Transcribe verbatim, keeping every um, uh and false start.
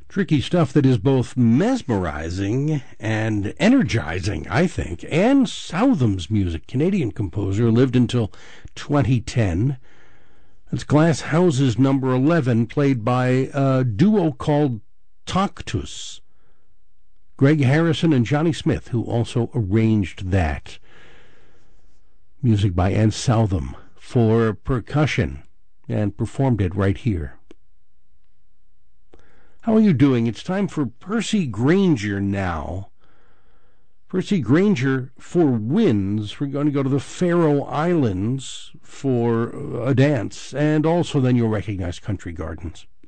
Tricky stuff that is both mesmerizing and energizing, I think. Anne Southam's music, Canadian composer, lived until twenty ten. It's Glass Houses number eleven, played by a duo called Tactus. Greg Harrison and Johnny Smith, who also arranged that. Music by Anne Southam for percussion, and performed it right here. How are you doing? It's time for Percy Grainger now. Percy Grainger for Winds. We're going to go to the Faroe Islands for a dance, and also then you'll recognize Country Gardens.